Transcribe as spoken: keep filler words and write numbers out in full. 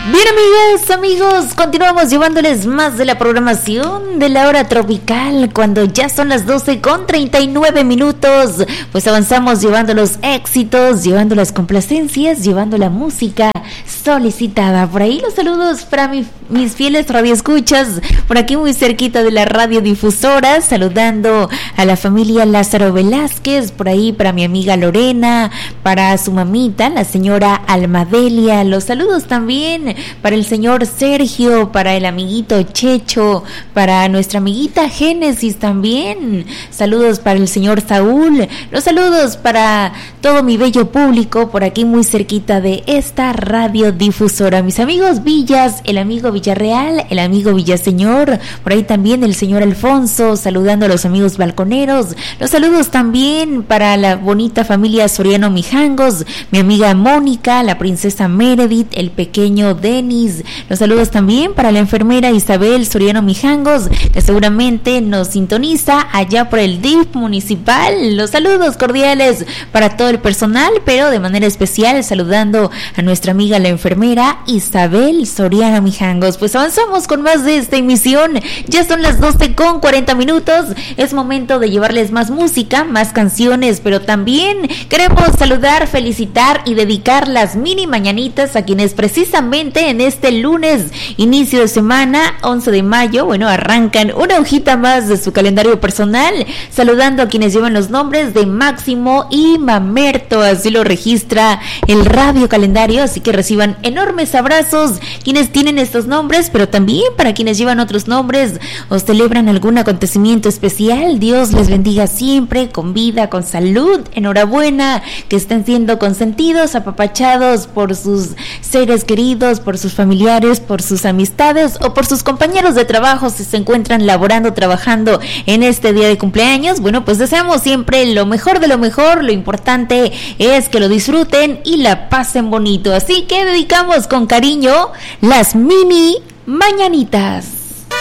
Bien, amigas, amigos, continuamos llevándoles más de la programación de la hora tropical cuando ya son las doce con treinta y nueve minutos. Pues avanzamos llevando los éxitos, llevando las complacencias, llevando la música solicitada. Por ahí los saludos para mi, mis fieles radioescuchas, por aquí muy cerquita de la radiodifusora, saludando a la familia Lázaro Velázquez, por ahí para mi amiga Lorena, para su mamita, la señora Almadelia. Los saludos también para el señor Sergio, para el amiguito Checho, para nuestra amiguita Génesis también. Saludos para el señor Saúl. Los saludos para todo mi bello público por aquí muy cerquita de esta radiodifusora. Mis amigos Villas, el amigo Villarreal, el amigo Villaseñor, por ahí también el señor Alfonso, saludando a los amigos balconeros. Los saludos también para la bonita familia Soriano Mijangos, mi amiga Mónica, la princesa Meredith, el pequeño Denis. Los saludos también para la enfermera Isabel Soriano Mijangos, que seguramente nos sintoniza allá por el D I F municipal. Los saludos cordiales para todo el personal, pero de manera especial saludando a nuestra amiga la enfermera Isabel Soriano Mijangos. Pues avanzamos con más de esta emisión. Ya son las doce con cuarenta minutos. Es momento de llevarles más música, más canciones, pero también queremos saludar, felicitar y dedicar las mini mañanitas a quienes precisamente en este lunes, inicio de semana, once de mayo, bueno, arrancan una hojita más de su calendario personal, saludando a quienes llevan los nombres de Máximo y Mamerto, así lo registra el radio calendario, así que reciban enormes abrazos quienes tienen estos nombres, pero también para quienes llevan otros nombres o celebran algún acontecimiento especial. Dios les bendiga siempre, con vida, con salud, enhorabuena, que estén siendo consentidos, apapachados por sus seres queridos, por sus familiares, por sus amistades o por sus compañeros de trabajo si se encuentran laborando, trabajando en este día de cumpleaños. Bueno, pues deseamos siempre lo mejor de lo mejor. Lo importante es que lo disfruten y la pasen bonito. Así que dedicamos con cariño las mini mañanitas.